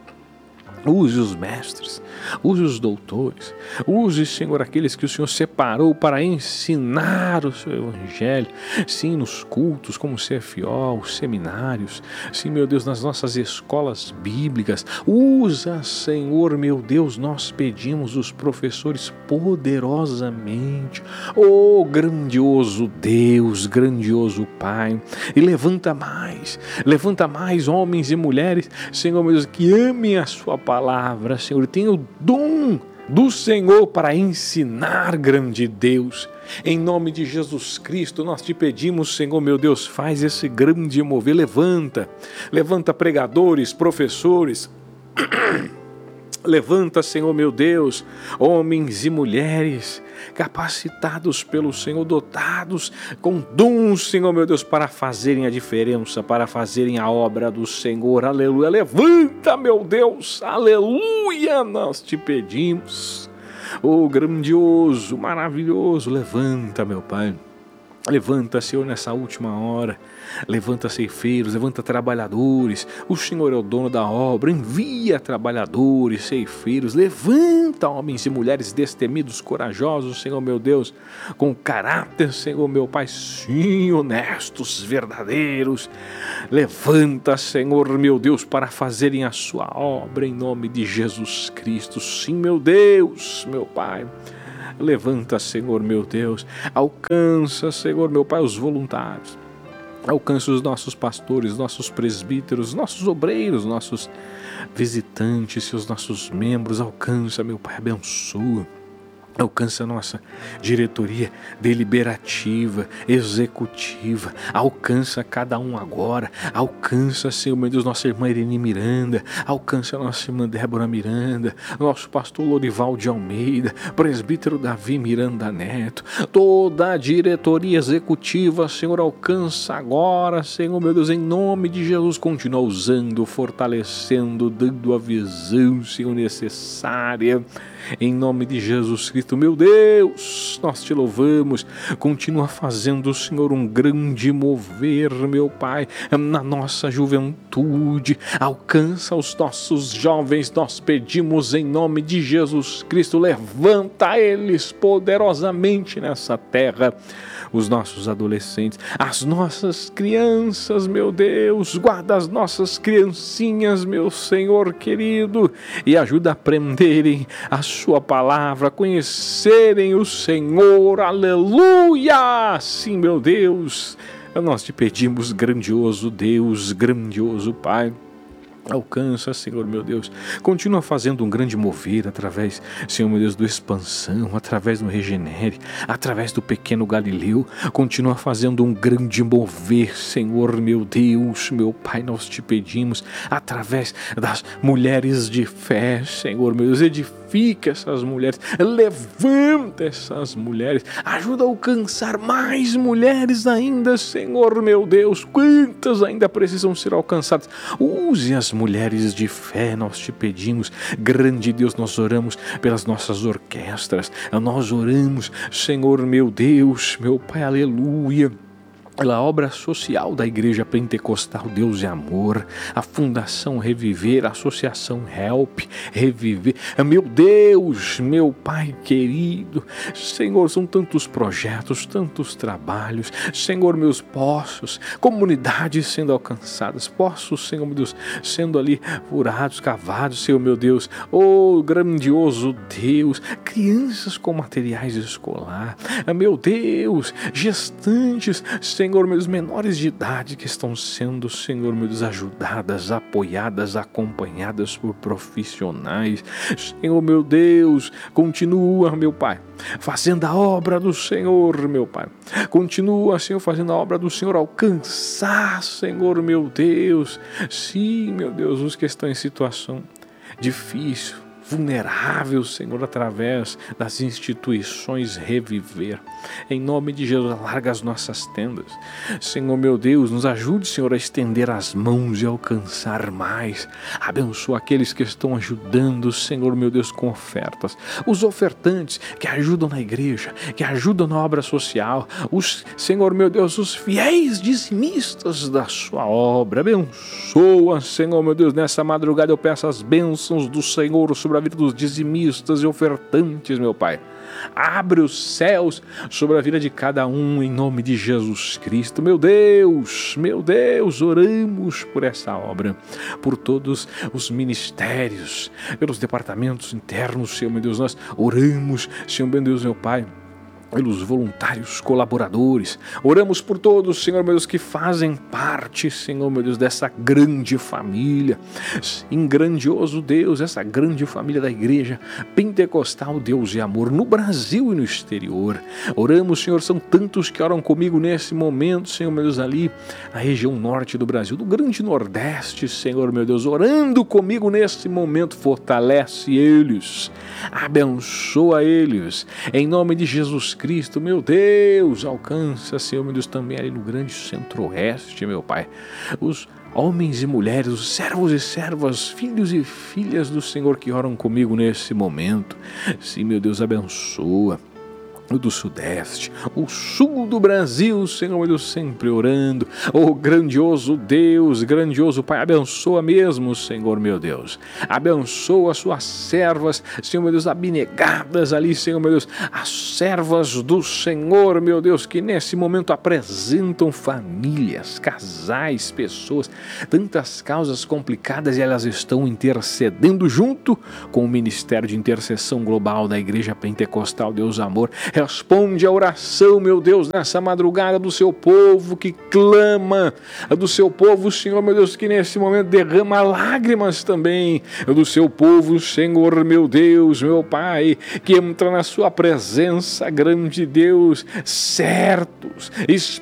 [SPEAKER 2] use os mestres, use os doutores, use, Senhor, aqueles que o Senhor separou para ensinar o seu Evangelho, sim, nos cultos como o C F O, os seminários, sim, meu Deus, nas nossas escolas bíblicas, usa, Senhor, meu Deus, nós pedimos os professores poderosamente, oh, grandioso Deus, grandioso Pai, e levanta mais, levanta mais homens e mulheres, Senhor, meu Deus, que amem a sua palavra, Senhor, e tenha o dom do Senhor para ensinar, grande Deus. Em nome de Jesus Cristo, nós te pedimos, Senhor, meu Deus, faz esse grande mover, levanta, levanta pregadores, professores, levanta, Senhor, meu Deus, homens e mulheres capacitados pelo Senhor, dotados com dons, Senhor, meu Deus, para fazerem a diferença, para fazerem a obra do Senhor. Aleluia. Levanta, meu Deus. Aleluia. Nós te pedimos. Oh, grandioso, maravilhoso. Levanta, meu Pai. Levanta, Senhor, nessa última hora. Levanta ceifeiros, levanta trabalhadores. O Senhor é o dono da obra. Envia trabalhadores, ceifeiros. Levanta homens e mulheres destemidos, corajosos, Senhor meu Deus, com caráter, Senhor meu Pai, sim, honestos, verdadeiros. Levanta, Senhor meu Deus, para fazerem a sua obra em nome de Jesus Cristo. Sim, meu Deus, meu Pai. Levanta, Senhor meu Deus, alcança, Senhor meu Pai, os voluntários, alcança os nossos pastores, nossos presbíteros, nossos obreiros, nossos visitantes, os nossos membros, alcança, meu Pai, abençoa. Alcança a nossa diretoria deliberativa, executiva, alcança cada um agora, alcança, Senhor meu Deus, nossa irmã Irene Miranda, alcança a nossa irmã Débora Miranda, nosso pastor Lorival de Almeida, presbítero Davi Miranda Neto, toda a diretoria executiva, Senhor, alcança agora, Senhor meu Deus, em nome de Jesus, continua usando, fortalecendo, dando a visão, Senhor, necessária. Em nome de Jesus Cristo, meu Deus, nós te louvamos. Continua fazendo, Senhor, um grande mover, meu Pai, na nossa juventude. Alcança os nossos jovens, nós pedimos em nome de Jesus Cristo. Levanta eles poderosamente nessa terra. Os nossos adolescentes, as nossas crianças, meu Deus, guarda as nossas criancinhas, meu Senhor querido, e ajuda a aprenderem a sua palavra, a conhecerem o Senhor, aleluia! Sim, meu Deus, nós te pedimos, grandioso Deus, grandioso Pai. Alcança, Senhor meu Deus, continua fazendo um grande mover através, Senhor meu Deus, do Expansão, através do Regenere, através do Pequeno Galileu, continua fazendo um grande mover, Senhor meu Deus, meu Pai, nós te pedimos, através das mulheres de fé, Senhor meu Deus, edifica essas mulheres, levanta essas mulheres, ajuda a alcançar mais mulheres ainda, Senhor meu Deus, quantas ainda precisam ser alcançadas, use as mulheres de fé, nós te pedimos, grande Deus, nós oramos pelas nossas orquestras, nós oramos, Senhor meu Deus, meu Pai, aleluia, pela obra social da Igreja Pentecostal Deus e Amor, a Fundação Reviver, a Associação Help, Reviver, meu Deus, meu Pai querido, Senhor, são tantos projetos, tantos trabalhos, Senhor, meus poços, comunidades sendo alcançadas, poços, Senhor, meu Deus, sendo ali furados, cavados, Senhor, meu Deus, oh, grandioso Deus, crianças com materiais escolar, meu Deus, gestantes, Senhor, meus menores de idade que estão sendo, Senhor, meus ajudadas, apoiadas, acompanhadas por profissionais. Senhor, meu Deus, continua, meu Pai, fazendo a obra do Senhor, meu Pai. Continua, Senhor, fazendo a obra do Senhor, alcançar, Senhor, meu Deus. Sim, meu Deus, os que estão em situação difícil, vulnerável, Senhor, através das instituições Reviver. Em nome de Jesus, alarga as nossas tendas. Senhor, meu Deus, nos ajude, Senhor, a estender as mãos e alcançar mais. Abençoa aqueles que estão ajudando, Senhor, meu Deus, com ofertas. Os ofertantes que ajudam na igreja, que ajudam na obra social. Os, Senhor, meu Deus, os fiéis dizimistas da sua obra. Abençoa, Senhor, meu Deus, nessa madrugada eu peço as bênçãos do Senhor sobre a vida dos dizimistas e ofertantes, meu Pai. Abre os céus sobre a vida de cada um em nome de Jesus Cristo. Meu Deus, meu Deus, oramos por essa obra, por todos os ministérios, pelos departamentos internos, Senhor, meu Deus, nós oramos, Senhor, meu Deus, meu Pai, pelos voluntários colaboradores. Oramos por todos, Senhor meu Deus, que fazem parte, Senhor meu Deus, dessa grande família. Sim, grandioso Deus, essa grande família da Igreja Pentecostal Deus e Amor no Brasil e no exterior. Oramos, Senhor, são tantos que oram comigo nesse momento, Senhor meu Deus, ali na região norte do Brasil, do grande Nordeste, Senhor meu Deus, orando comigo nesse momento. Fortalece eles, abençoa eles, em nome de Jesus Cristo, meu Deus. Alcança, Senhor meu Deus, também ali no grande centro-oeste, meu Pai, os homens e mulheres, os servos e servas, filhos e filhas do Senhor que oram comigo nesse momento. Sim, meu Deus, abençoa o do Sudeste, o Sul do Brasil, Senhor meu Deus, sempre orando. Oh, grandioso Deus, grandioso Pai, abençoa mesmo, Senhor meu Deus. Abençoa as suas servas, Senhor meu Deus, abnegadas ali, Senhor meu Deus, as servas do Senhor, meu Deus, que nesse momento apresentam famílias, casais, pessoas, tantas causas complicadas, e elas estão intercedendo junto com o Ministério de Intercessão Global da Igreja Pentecostal Deus Amor. Responde a oração, meu Deus, nessa madrugada do seu povo que clama, do seu povo, Senhor, meu Deus, que nesse momento derrama lágrimas também, do seu povo, Senhor, meu Deus, meu Pai, que entra na sua presença, grande Deus, certos,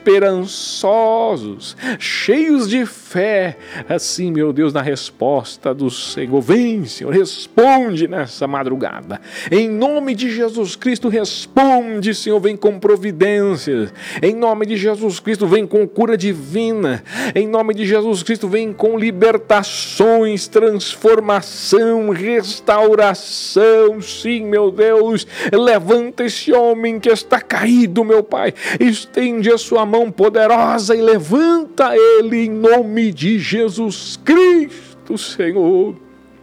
[SPEAKER 2] esperançosos, cheios de fé, assim, meu Deus, na resposta do Senhor. Vem, Senhor, responde nessa madrugada, em nome de Jesus Cristo, responde, Senhor, vem com providências, em nome de Jesus Cristo, vem com cura divina, em nome de Jesus Cristo, vem com libertações, transformação, restauração. Sim, meu Deus, levanta esse homem que está caído, meu Pai, estende a sua mão poderosa e levanta ele em nome de Jesus Cristo, Senhor.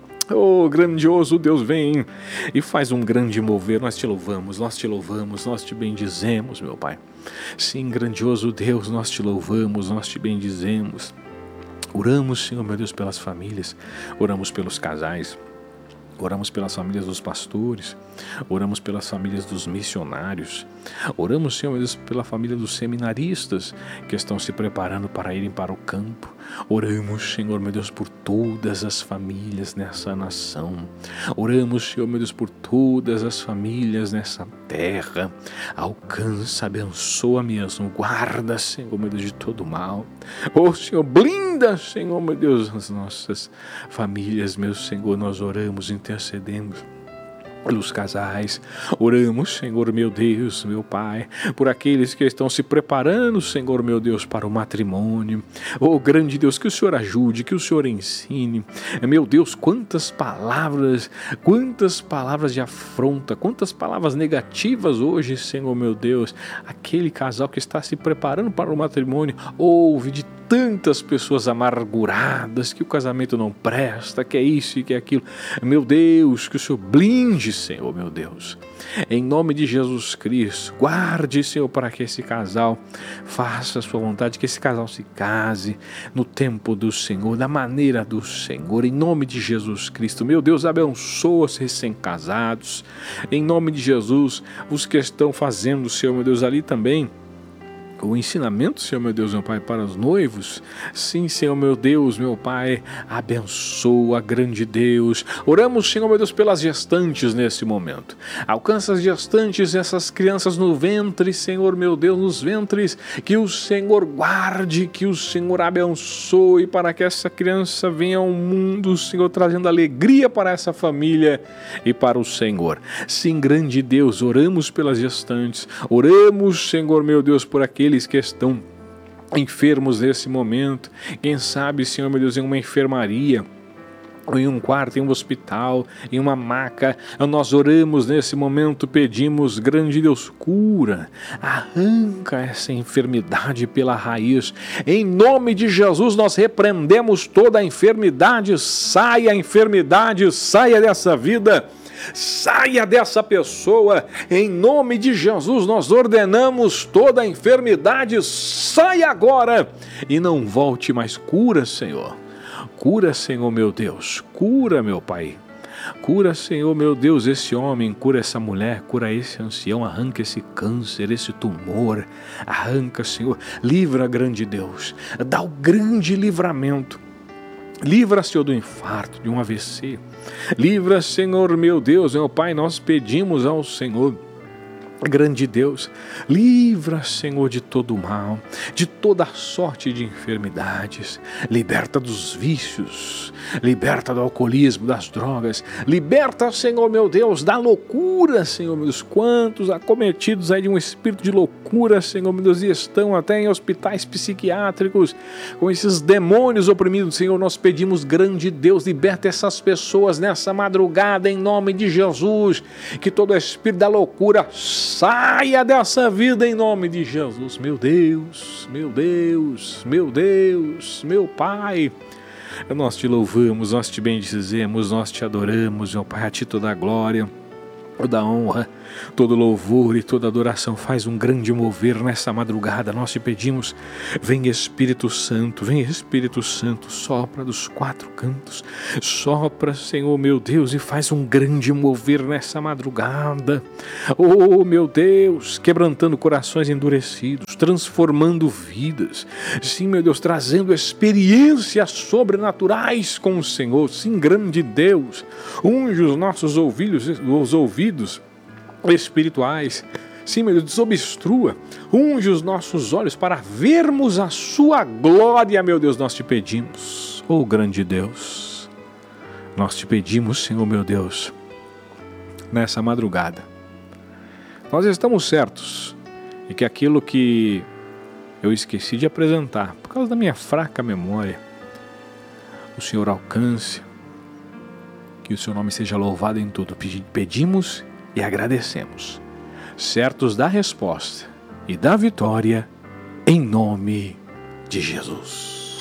[SPEAKER 2] Oh, grandioso Deus, vem e faz um grande mover. Nós te louvamos, nós te louvamos, nós te bendizemos, meu Pai. Sim, grandioso Deus, nós te louvamos, nós te bendizemos. Oramos, Senhor, meu Deus, pelas famílias, oramos pelos casais, oramos pelas famílias dos pastores, oramos pelas famílias dos missionários, oramos, Senhor meu Deus, pela família dos seminaristas que estão se preparando para irem para o campo. Oramos, Senhor meu Deus, por todas as famílias nessa nação. Oramos, Senhor meu Deus, por todas as famílias nessa terra. Alcança, abençoa mesmo, guarda, Senhor meu Deus, de todo mal. Oh, Senhor, blinda, Senhor meu Deus, as nossas famílias, meu Senhor. Nós oramos, intercedemos pelos casais, oramos, Senhor meu Deus, meu Pai, por aqueles que estão se preparando, Senhor meu Deus, para o matrimônio. Oh, grande Deus, que o Senhor ajude, que o Senhor ensine. Meu Deus, quantas palavras, quantas palavras de afronta, quantas palavras negativas hoje, Senhor meu Deus. Aquele casal que está se preparando para o matrimônio ouve de tantas pessoas amarguradas, que o casamento não presta, que é isso e que é aquilo. Meu Deus, que o Senhor blinde, Senhor, meu Deus. Em nome de Jesus Cristo, guarde, Senhor, para que esse casal faça a sua vontade, que esse casal se case no tempo do Senhor, da maneira do Senhor, em nome de Jesus Cristo. Meu Deus, abençoa os recém-casados, em nome de Jesus, os que estão fazendo, Senhor, meu Deus, ali também o ensinamento, Senhor meu Deus, meu Pai, para os noivos. Sim, Senhor meu Deus, meu Pai, abençoa, grande Deus. Oramos, Senhor meu Deus, pelas gestantes nesse momento. Alcança as gestantes, essas crianças no ventre, Senhor meu Deus, nos ventres, que o Senhor guarde, que o Senhor abençoe, para que essa criança venha ao mundo, Senhor, trazendo alegria para essa família e para o Senhor. Sim, grande Deus, oramos pelas gestantes, oramos, Senhor meu Deus, por aqueles que estão enfermos nesse momento, quem sabe, Senhor meu Deus, em uma enfermaria, ou em um quarto, em um hospital, em uma maca. Nós oramos nesse momento, pedimos, grande Deus, cura, arranca essa enfermidade pela raiz. Em nome de Jesus, nós repreendemos toda a enfermidade. Saia a enfermidade, saia dessa vida, saia dessa pessoa, em nome de Jesus. Nós ordenamos toda a enfermidade, saia agora e não volte mais. Cura, Senhor, cura, Senhor meu Deus, cura, meu Pai. Cura, Senhor, meu Deus, esse homem, cura essa mulher, cura esse ancião, arranca esse câncer, esse tumor, arranca, Senhor, livra, grande Deus, dá o grande livramento. Livra, Senhor, do infarto, de um A V C. Livra, Senhor, meu Deus, meu Pai, nós pedimos ao Senhor, grande Deus, livra, Senhor, de todo o mal, de toda sorte de enfermidades, liberta dos vícios, liberta do alcoolismo, das drogas, liberta, Senhor, meu Deus, da loucura, Senhor, meu Deus, quantos acometidos aí de um espírito de loucura, Senhor, meu Deus, e estão até em hospitais psiquiátricos, com esses demônios oprimidos, Senhor, nós pedimos, grande Deus, liberta essas pessoas nessa madrugada, em nome de Jesus, que todo espírito da loucura saia dessa vida em nome de Jesus. Meu Deus, meu Deus, meu Deus, meu Pai, nós te louvamos, nós te bendizemos, nós te adoramos, meu Pai, a ti toda a glória, toda a honra, todo louvor e toda adoração. Faz um grande mover nessa madrugada, nós te pedimos, vem Espírito Santo, vem Espírito Santo, sopra dos quatro cantos, sopra, Senhor, meu Deus, e faz um grande mover nessa madrugada, oh, meu Deus, quebrantando corações endurecidos, transformando vidas, sim, meu Deus, trazendo experiências sobrenaturais com o Senhor, sim, grande Deus, unge os nossos ouvidos, os ouvidos espirituais, sim, meu Deus, desobstrua, unge os nossos olhos para vermos a sua glória, meu Deus, nós te pedimos, oh grande Deus, nós te pedimos, Senhor, meu Deus, nessa madrugada, nós estamos certos e que aquilo que eu esqueci de apresentar, por causa da minha fraca memória, o Senhor alcance, que o seu nome seja louvado em tudo, pedimos e agradecemos, certos da resposta e da vitória, em nome de Jesus.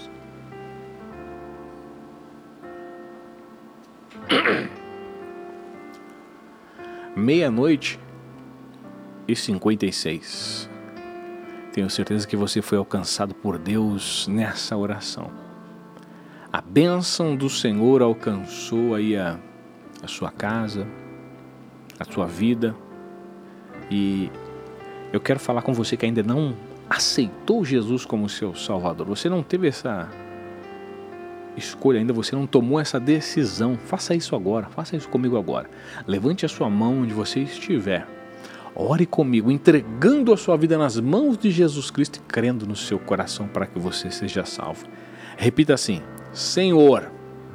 [SPEAKER 2] Meia-noite e cinquenta e seis. Tenho certeza que você foi alcançado por Deus nessa oração. A bênção do Senhor alcançou aí a, a sua casa, a sua vida, e eu quero falar com você que ainda não aceitou Jesus como seu Salvador. Você não teve essa escolha ainda, você não tomou essa decisão. Faça isso agora, faça isso comigo agora. Levante a sua mão onde você estiver. Ore comigo, entregando a sua vida nas mãos de Jesus Cristo e crendo no seu coração para que você seja salvo. Repita assim: Senhor,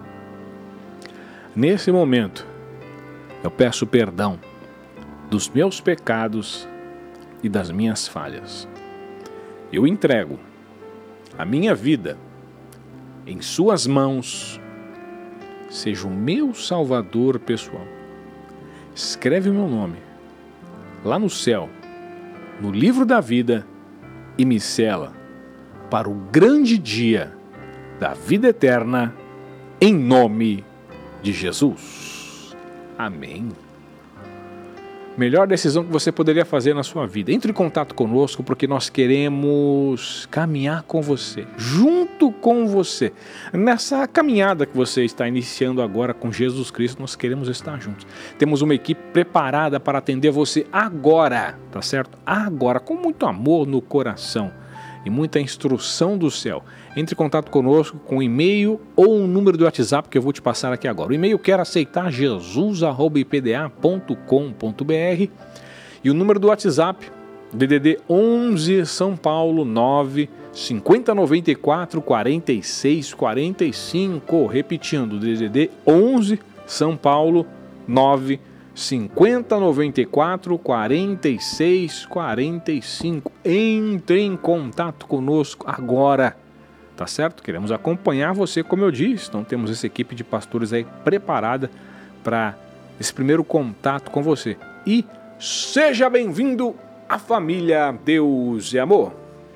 [SPEAKER 2] nesse momento, eu peço perdão dos meus pecados e das minhas falhas. Eu entrego a minha vida em suas mãos. Seja o meu Salvador pessoal. Escreve o meu nome lá no céu, no livro da vida, e me sela para o grande dia da vida eterna, em nome de Jesus. Amém. Melhor decisão que você poderia fazer na sua vida. Entre em contato conosco, porque nós queremos caminhar com você, junto com você. Nessa caminhada que você está iniciando agora com Jesus Cristo, nós queremos estar juntos. Temos uma equipe preparada para atender você agora, tá certo? Agora, com muito amor no coração e muita instrução do céu. Entre em contato conosco com um e-mail ou um número do WhatsApp que eu vou te passar aqui agora. O e-mail quero aceitar jesus arroba i p d a ponto com ponto b r e o número do WhatsApp D D D onze São Paulo nove cinquenta noventa e quatro quarenta e seis quarenta e cinco. Repetindo, D D D onze São Paulo nove cinquenta noventa e quatro quarenta e seis quarenta e cinco. Entre em contato conosco agora. Tá certo? Queremos acompanhar você, como eu disse. Então temos essa equipe de pastores aí preparada para esse primeiro contato com você. E seja bem-vindo à família Deus e Amor.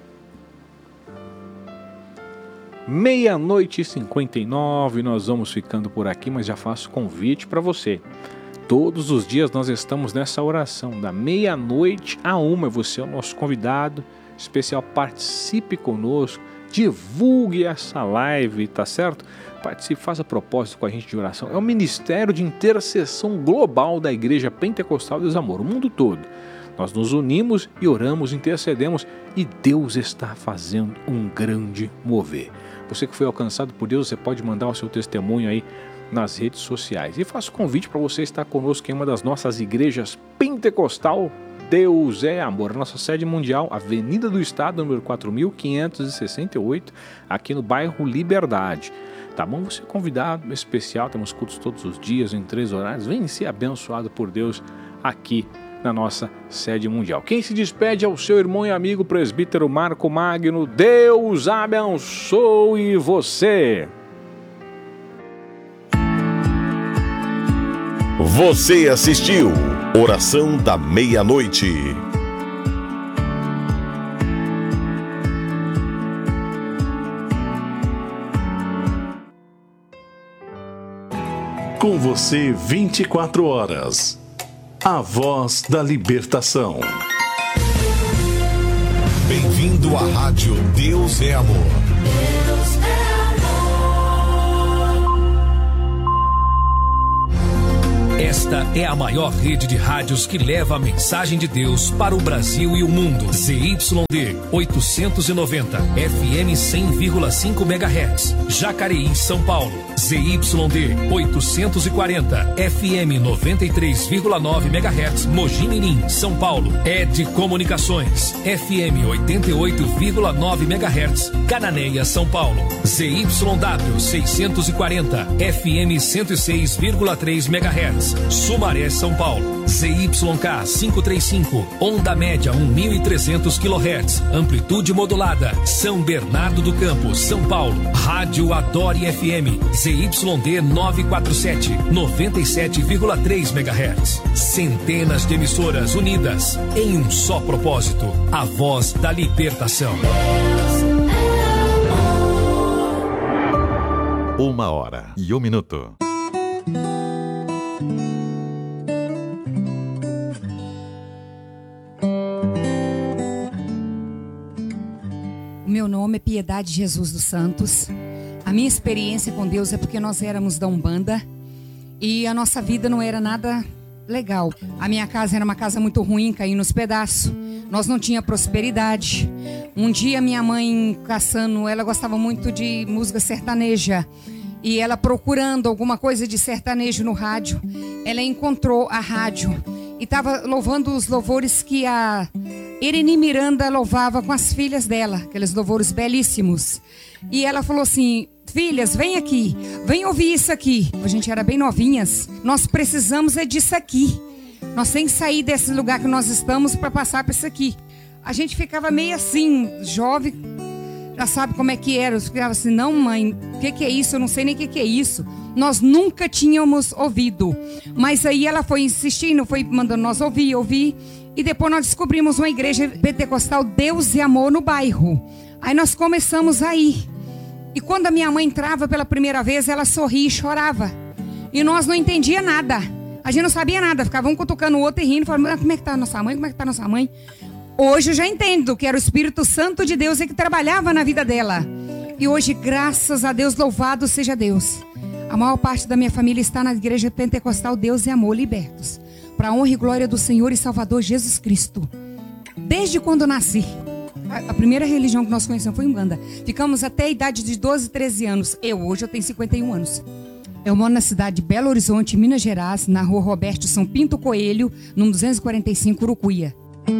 [SPEAKER 2] Meia-noite e cinquenta e nove, nós vamos ficando por aqui, mas já faço convite para você. Todos os dias nós estamos nessa oração, da meia-noite a uma. Você é o nosso convidado especial, participe conosco. divulgue essa live, tá certo? Participe, faça propósito com a gente de oração. É o Ministério de Intercessão Global da Igreja Pentecostal Deus Amor, o mundo todo. Nós nos unimos e oramos, intercedemos e Deus está fazendo um grande mover. Você que foi alcançado por Deus, você pode mandar o seu testemunho aí nas redes sociais. E faço convite para você estar conosco em uma das nossas igrejas pentecostal Deus é Amor. Nossa sede mundial, Avenida do Estado, número quatro mil quinhentos e sessenta e oito, aqui no bairro Liberdade. Tá bom? Você é convidado especial, temos cultos todos os dias, em três horários. Vem ser abençoado por Deus aqui na nossa sede mundial. Quem se despede é o seu irmão e amigo presbítero Marco Magno. Deus abençoe você.
[SPEAKER 3] Você assistiu Oração da Meia-Noite. Com você vinte e quatro horas. A voz da libertação. Bem-vindo à rádio Deus é Amor. Deus é amor.
[SPEAKER 4] Esta é a maior rede de rádios que leva a mensagem de Deus para o Brasil e o mundo. Z Y D oitocentos e noventa, F M cem vírgula cinco megahertz, Jacareí, São Paulo. Z Y D oitocentos e quarenta, F M noventa e três vírgula nove megahertz, Mogi Mirim, São Paulo. E D Comunicações, F M oitenta e oito vírgula nove megahertz, Cananéia, São Paulo. Z Y W seiscentos e quarenta, F M cento e seis vírgula três megahertz, Sumaré, São Paulo. Z Y K quinhentos e trinta e cinco, onda média mil e trezentos quilohertz, amplitude modulada, São Bernardo do Campo, São Paulo. Rádio Adore F M, Z Y D novecentos e quarenta e sete, noventa e sete vírgula três megahertz. Centenas de emissoras unidas em um só propósito, a voz da libertação.
[SPEAKER 5] Uma hora e um minuto.
[SPEAKER 6] O meu nome é Piedade Jesus dos Santos. A minha experiência com Deus é porque nós éramos da Umbanda e a nossa vida não era nada legal. A minha casa era uma casa muito ruim, caindo nos pedaços. Nós não tinha prosperidade. Um dia minha mãe caçando, ela gostava muito de música sertaneja. E ela procurando alguma coisa de sertanejo no rádio, ela encontrou a rádio e estava louvando os louvores que a Irene Miranda louvava com as filhas dela, aqueles louvores belíssimos. E ela falou assim: filhas, vem aqui, vem ouvir isso aqui. A gente era bem novinhas, nós precisamos é disso aqui. Nós temos que sair desse lugar que nós estamos para passar para isso aqui. A gente ficava meio assim, jovem, já sabe como é que era. Eu ficava assim: não, mãe, o que, que é isso? Eu não sei nem o que, que é isso. Nós nunca tínhamos ouvido. Mas aí ela foi insistindo, foi mandando nós ouvir, ouvir. E depois nós descobrimos uma igreja pentecostal Deus e Amor no bairro. Aí nós começamos a ir. E quando a minha mãe entrava pela primeira vez, ela sorria e chorava. E nós não entendia nada. A gente não sabia nada. Ficava um cutucando o outro e rindo. Falando: ah, como é que está a nossa mãe? Como é que está a nossa mãe? Hoje eu já entendo que era o Espírito Santo de Deus que trabalhava na vida dela. E hoje, graças a Deus, louvado seja Deus, a maior parte da minha família está na igreja pentecostal Deus e Amor Libertos, para a honra e glória do Senhor e Salvador Jesus Cristo. Desde quando eu nasci, a, a primeira religião que nós conhecemos foi Umbanda. Ficamos até a idade de doze, treze anos. Eu, hoje, eu tenho cinquenta e um anos. Eu moro na cidade de Belo Horizonte, Minas Gerais, na rua Roberto São Pinto Coelho, no duzentos e quarenta e cinco, Urucuia.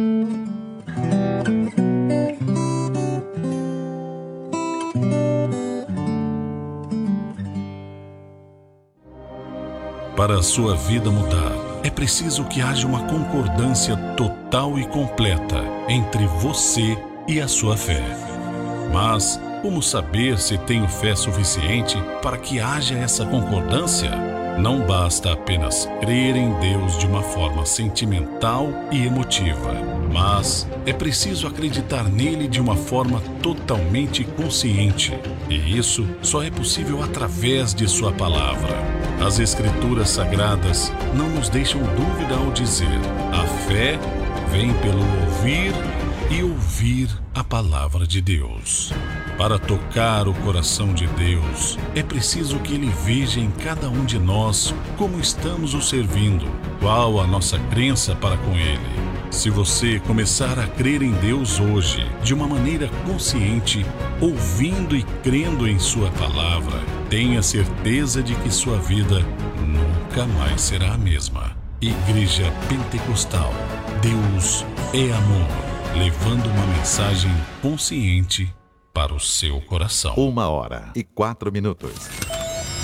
[SPEAKER 3] Para a sua vida mudar, é preciso que haja uma concordância total e completa entre você e a sua fé. Mas como saber se tenho fé suficiente para que haja essa concordância? Não basta apenas crer em Deus de uma forma sentimental e emotiva, mas é preciso acreditar nele de uma forma totalmente consciente. E isso só é possível através de sua palavra. As Escrituras Sagradas não nos deixam dúvida ao dizer: a fé vem pelo ouvir e ouvir a palavra de Deus. Para tocar o coração de Deus, é preciso que Ele veja em cada um de nós como estamos o servindo, qual a nossa crença para com Ele. Se você começar a crer em Deus hoje, de uma maneira consciente, ouvindo e crendo em Sua palavra, tenha certeza de que sua vida nunca mais será a mesma. Igreja Pentecostal, Deus é amor, levando uma mensagem consciente para o seu coração.
[SPEAKER 5] Uma hora e quatro minutos.